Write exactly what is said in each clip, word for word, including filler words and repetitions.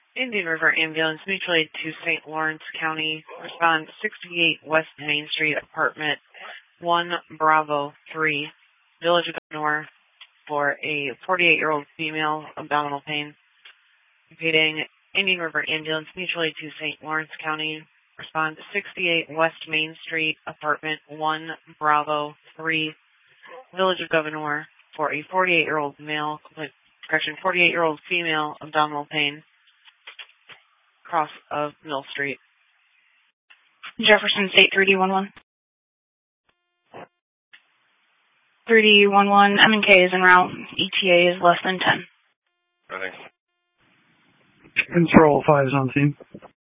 Indian River Ambulance, mutual aid to Saint Lawrence County. Respond sixty-eight West Main Street, apartment one Bravo three, Village of North, for a forty-eight-year-old female, abdominal pain. Repeating, Indian River Ambulance, mutual aid to Saint Lawrence County. Respond sixty-eight West Main Street, apartment one Bravo three, Village of Governor, for a forty-eight-year-old male, correction, forty-eight-year-old female, abdominal pain. Cross of Mill Street. Jefferson State three D one one. three D one one, M and K is en route. E T A is less than ten. Ready. Control five is on scene.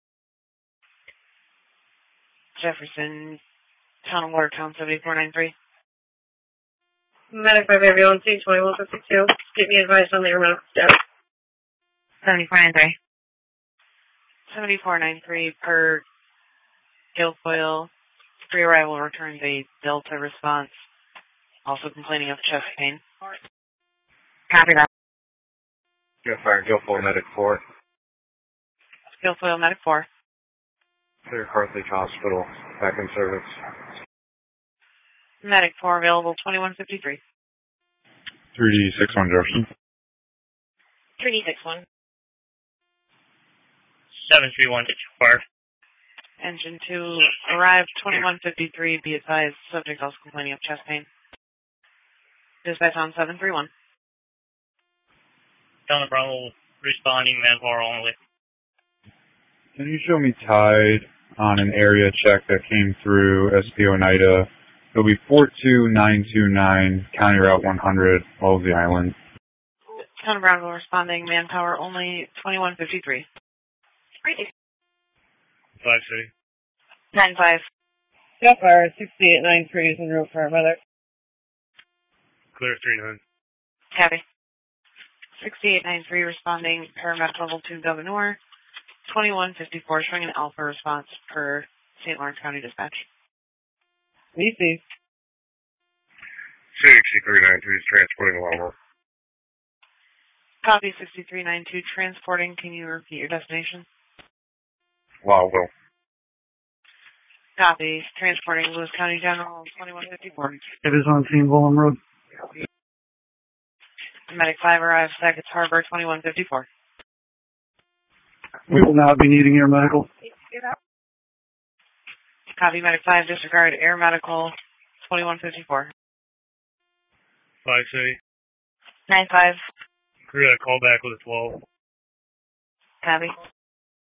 Jefferson, Town of Watertown, seventy-four ninety-three. Medic five ambulance, C twenty-one fifty-two. Get me advised on the air medical status. seventy-four ninety-three. seventy-four ninety-three per Guilfoyle. Pre-arrival returns a Delta response. Also complaining of chest pain. Copy that. Go fire, Guilfoyle Medic four. Guilfoyle Medic four. Clear Carthage Hospital. Back in service. Medic four available, twenty-one fifty-three. three D six one Jefferson. three D six one. seven three one to Fire. Engine two arrived, twenty-one fifty-three. Be advised, subject also complaining of chest pain. Dispatch on seven three one. Down the Bravo, responding, manpower only. Can you show me tide on an area check that came through S P Oneida? It'll be four two nine two nine, County Route one hundred, Halsey Island. Town of Brownsville responding, manpower only, twenty-one fifty-three. five City. nine five. Go fire, sixty-eight ninety-three is en route for a medic. Clear three nine. Copy. sixty-eight ninety-three responding, paramedic level two Governor. twenty-one fifty-four showing an alpha response per Saint Lawrence County Dispatch. V C. sixty-three ninety-two is transporting Longville. Copy sixty-three ninety-two transporting. Can you repeat your destination? Longville. Copy. Transporting Lewis County General, twenty-one fifty-four. It is on scene, Willem Road. Medic five arrives, Sackett's Harbor, twenty-one fifty-four. We will not be needing your medical. Copy, Medic five, disregard air medical, twenty-one fifty-four. five City. nine five. Crew that call back with a twelve. Copy.